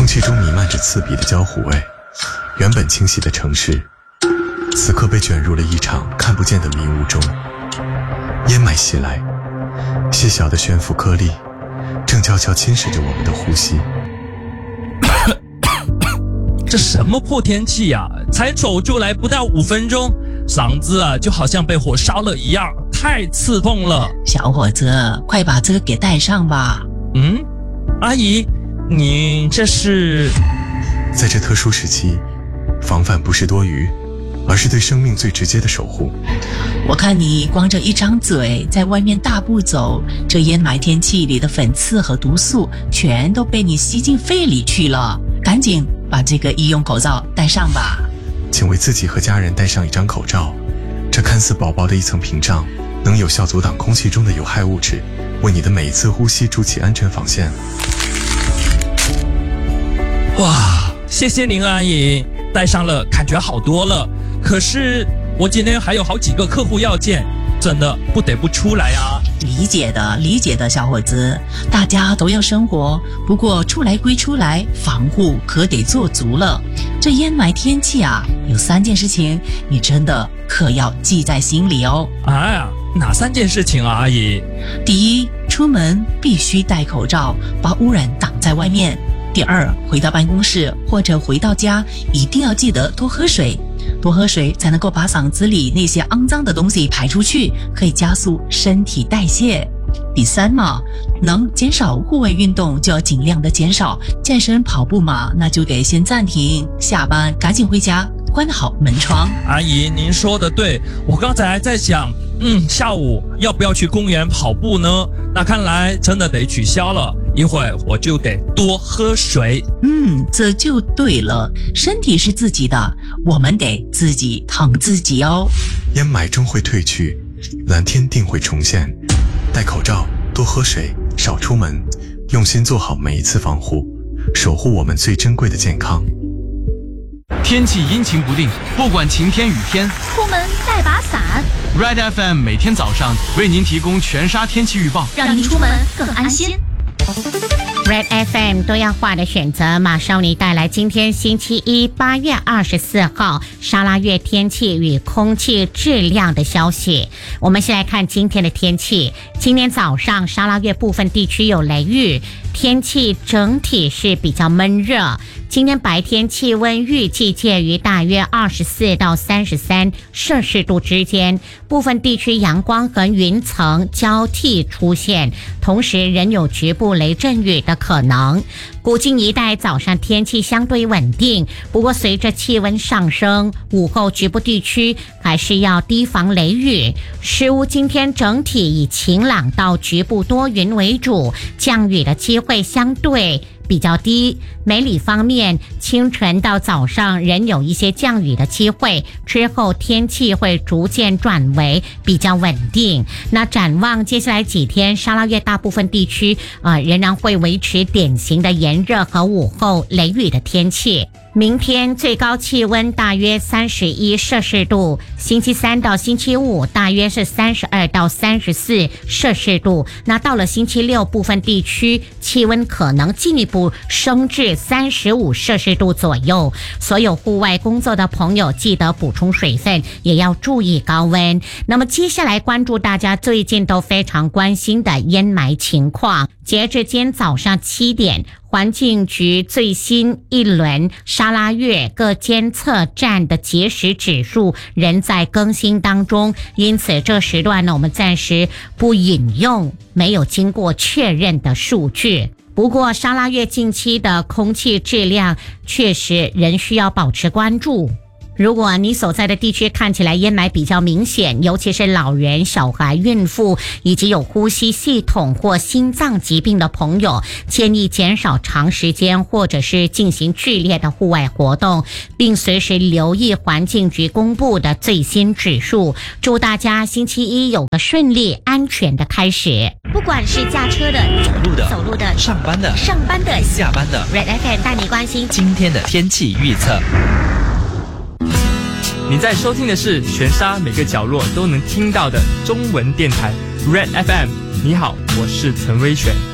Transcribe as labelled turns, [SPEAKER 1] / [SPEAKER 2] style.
[SPEAKER 1] 空气中弥漫着刺鼻的焦糊味，原本清晰的城市此刻被卷入了一场看不见的迷雾中。烟霾袭来，细小的悬浮颗粒正悄悄侵蚀着我们的呼吸。
[SPEAKER 2] 这什么破天气呀！才走出来不到5分钟，嗓子就好像被火烧了一样，太刺痛了。
[SPEAKER 3] 小伙子，快把这个给带上吧。
[SPEAKER 2] 阿姨，你这是……
[SPEAKER 1] 在这特殊时期，防范不是多余，而是对生命最直接的守护。
[SPEAKER 3] 我看你光着一张嘴在外面大步走，这烟霾天气里的粉刺和毒素全都被你吸进肺里去了。赶紧把这个医用口罩戴上吧。
[SPEAKER 1] 请为自己和家人戴上一张口罩，这看似薄薄的一层屏障，能有效阻挡空气中的有害物质，为你的每一次呼吸筑起安全防线。
[SPEAKER 2] 哇，谢谢您阿姨，戴上了感觉好多了。可是我今天还有好几个客户要见，真的不得不出来啊。
[SPEAKER 3] 理解的小伙子，大家都要生活，不过出来归出来，防护可得做足了。这烟霾天气啊，有3件事情你真的可要记在心里哦。
[SPEAKER 2] 哪3件事情啊，阿姨？
[SPEAKER 3] 第一，出门必须戴口罩，把污染挡在外面。第二，回到办公室或者回到家，一定要记得多喝水，多喝水才能够把嗓子里那些肮脏的东西排出去，可以加速身体代谢。第三嘛，能减少户外运动就要尽量的减少，健身跑步嘛，那就得先暂停，下班赶紧回家，关好门窗。
[SPEAKER 2] 阿姨，您说的对，我刚才还在想，下午要不要去公园跑步呢？那看来真的得取消了，一会儿我就得多喝水。
[SPEAKER 3] 这就对了，身体是自己的，我们得自己疼自己哦。
[SPEAKER 1] 烟霾终会退去，蓝天定会重现。戴口罩，多喝水，少出门，用心做好每一次防护，守护我们最珍贵的健康。
[SPEAKER 4] 天气阴晴不定，不管晴天雨天，
[SPEAKER 5] 出门带把伞。
[SPEAKER 4] Red FM 每天早上为您提供全沙天气预报，
[SPEAKER 5] 让您出门更安心。
[SPEAKER 6] Red FM 多样化的选择，马上为你带来今天星期一8月24号沙拉越天气与空气质量的消息。我们先来看今天的天气。今天早上沙拉越部分地区有雷雨，天气整体是比较闷热。今天白天气温预计介于大约24到33摄氏度之间，部分地区阳光和云层交替出现，同时仍有局部雷阵雨的可能。古晋一带早上天气相对稳定，不过随着气温上升，午后局部地区还是要提防雷雨。石屋今天整体以晴朗到局部多云为主，降雨的机会相对比较低。梅里方面，清晨到早上仍有一些降雨的机会，之后天气会逐渐转为比较稳定。那展望接下来几天，沙拉越大部分地区仍然会维持典型的炎热和午后雷雨的天气。明天最高气温大约31摄氏度，星期3到星期5大约是32到34摄氏度。那到了星期6，部分地区气温可能进一步升至35摄氏度左右。所有户外工作的朋友记得补充水分，也要注意高温。那么接下来关注大家最近都非常关心的烟霾情况。截至今天早上7点，环境局最新一轮沙拉越各监测站的结实指数仍在更新当中，因此这时段呢，我们暂时不引用没有经过确认的数据。不过沙拉越近期的空气质量确实仍需要保持关注。如果你所在的地区看起来烟霾比较明显，尤其是老人、小孩、孕妇以及有呼吸系统或心脏疾病的朋友，建议减少长时间或者是进行剧烈的户外活动，并随时留意环境局公布的最新指数。祝大家星期一有个顺利安全的开始。
[SPEAKER 5] 不管是驾车的、走路的、
[SPEAKER 7] 上班的、下班的，
[SPEAKER 5] Red FM 带你关心
[SPEAKER 7] 今天的天气预测。你在收听的是全沙每个角落都能听到的中文电台 Red FM。你好，我是陈威璇。